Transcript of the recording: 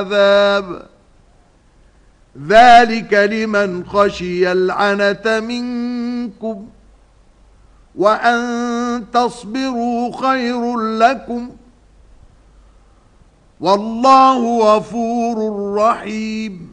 عذاب ذلك لمن خشي العنة منكم وأن تصبروا خير لكم والله غفور رحيم